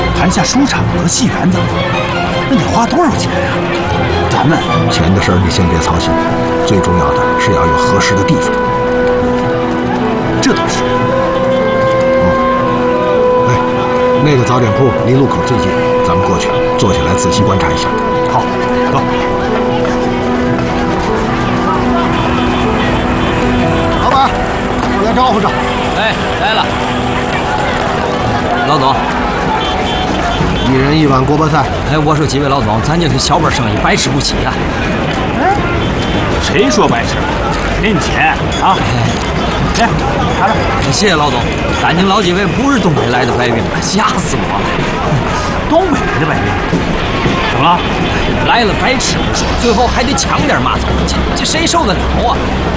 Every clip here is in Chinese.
盘下书场和戏园子，那得花多少钱啊？咱们钱的事儿你先别操心，最重要的是要有合适的地方。 这倒是。 哎，那个早点铺离路口最近，咱们过去坐下来仔细观察一下。 好，走。 老板，过来招呼着。 哎，来了。老总， 一人一碗锅巴菜。 哎，我说几位老总，咱这是小本生意，白吃不起啊！ 哎，谁说白吃？给你钱啊！来，拿着。 谢谢老总，感情老几位不是东北来的白兵，吓死我了！ 东北来的白兵，怎么了？ 来了白吃不说，最后还得抢点嘛走，这谁受得了啊？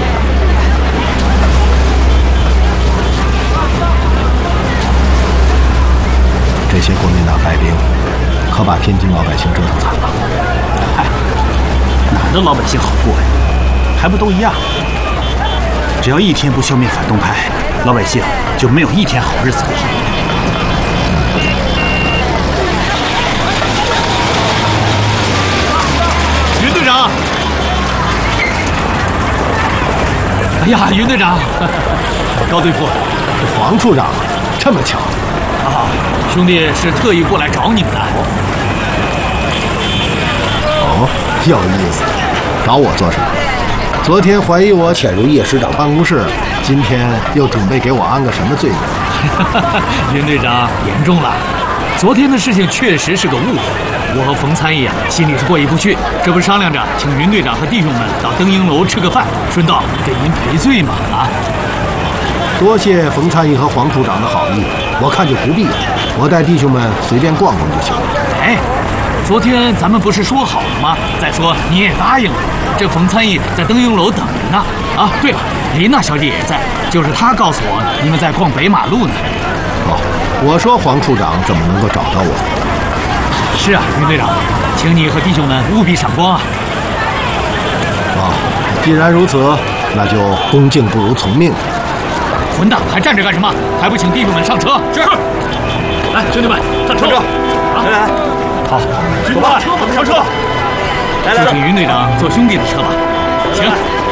这些国民党白兵可把天津老百姓折腾惨了。 嗨，哪儿的老百姓好过呀？还不都一样？只要一天不消灭反动派，老百姓就没有一天好日子过。云队长，哎呀，云队长，高队副， 黄处长，这么巧啊！兄弟是特意过来找你们的。 哦，有意思，找我做什么？昨天怀疑我潜入叶师长办公室，今天又准备给我安个什么罪名？ 云队长严重了，昨天的事情确实是个误会。我和冯参议心里是过意不去，这不商量着请云队长和弟兄们到登英楼吃个饭，顺道给您赔罪嘛啊！ 多谢冯参议和黄处长的好意，我看就不必了，我带弟兄们随便逛逛就行了。 哎，昨天咱们不是说好了吗？再说你也答应了，这冯参议在登英楼等着呢。啊，对了，琳娜小姐也在，就是她告诉我你们在逛北马路呢。 哦，我说黄处长怎么能够找到我？ 是啊，云队长，请你和弟兄们务必赏光啊！ 既然如此，那就恭敬不如从命。 混蛋，还站着干什么？还不请弟兄们上车？是。来，兄弟们，上车！来，好，走吧，上车！来，就请云队长坐兄弟的车吧。行。